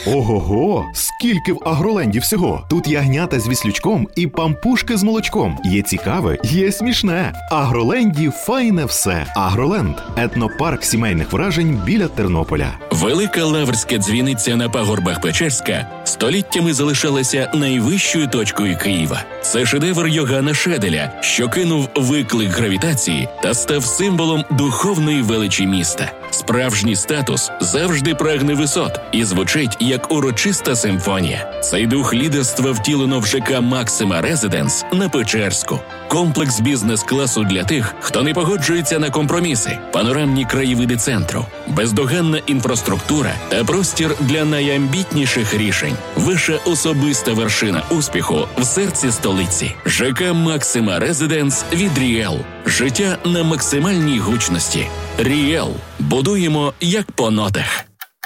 Ого-го! Скільки в Агроленді всього! Тут ягнята з віслючком і пампушки з молочком. Є цікаве, є смішне. В Агроленді файне все. Агроленд – етнопарк сімейних вражень біля Тернополя. Велика Лаврська дзвіниця на пагорбах Печерська століттями залишалася найвищою точкою Києва. Це шедевр Йоганна Шеделя, що кинув виклик гравітації та став символом духовної величі міста. Справжній статус завжди прагне висот і звучить як урочиста симфонія. Цей дух лідерства втілено в ЖК «Максима Резиденс» на Печерську. Комплекс бізнес-класу для тих, хто не погоджується на компроміси, панорамні краєвиди центру, бездоганна інфраструктура та простір для найамбітніших рішень. Ваша особиста вершина успіху в серці столиці. ЖК «Максима Резиденс» від «Ріел». Життя на максимальній гучності. «Ріел». Будуємо як по нотах.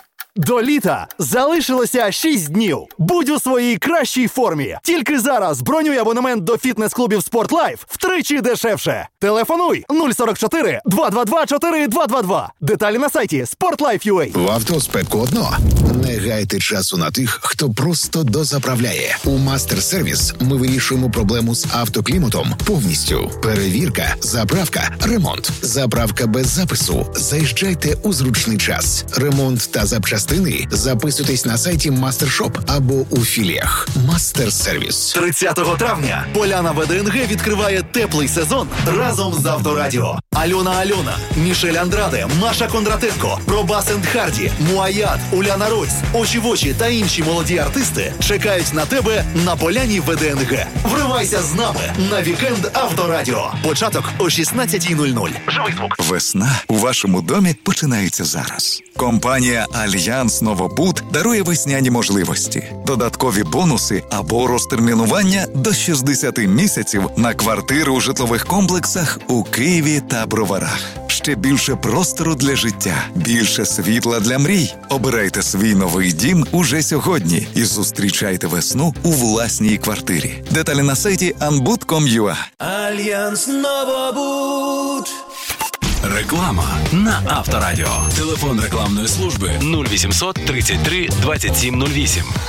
До літа залишилося 6 днів. Будь у своїй кращій формі. Тільки зараз бронюй абонемент до фітнес-клубів «Спортлайф» втричі дешевше. Телефонуй 044 222 4222. Деталі на сайті sportlife.ua. В автоспеку одно. Не гайте часу на тих, хто просто дозаправляє. У Мастер-сервіс ми вирішуємо проблему з автокліматом повністю. Перевірка, заправка, ремонт. Заправка без запису. Заїжджайте у зручний час. Ремонт та запчастини записуйтесь на сайті Мастершоп або у філіях. Мастер-сервіс. 30 травня Поляна ВДНГ відкриває теплий сезон разом з Авторадіо. Альона, Мішель Андраде, Маша Кондратенко, Пробас енд Харді, Муаяд, Уляна Ройс, Очі в очі та інші молоді артисти чекають на тебе на Поляні ВДНГ. Вривайся з нами на вікенд Авторадіо. Початок о 16:00. Живий звук. Весна у вашому домі починається зараз. Компанія «Альянс Новобуд» дарує весняні можливості, додаткові бонуси або розтермінування до 60 місяців на квартири у житлових комплексах у Києві та Броварах. Ще більше простору для життя, більше світла для мрій. Обирайте свій новий дім уже сьогодні і зустрічайте весну у власній квартирі. Деталі на сайті anbud.com.ua. Альянс Новобуд. Реклама на Авторадіо. Телефон рекламної служби 0800 33 27 08.